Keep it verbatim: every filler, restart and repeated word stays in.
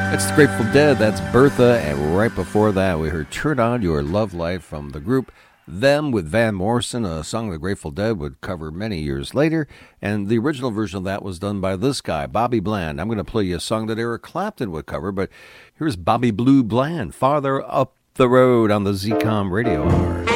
It's the Grateful Dead, that's Bertha, and right before that we heard Turn On Your Love Life from the group Them with Van Morrison, a song the Grateful Dead would cover many years later, and the original version of that was done by this guy, Bobby Bland. I'm going to play you a song that Eric Clapton would cover, but here's Bobby Blue Bland, Farther Up the Road on the Z COM Radio Hour.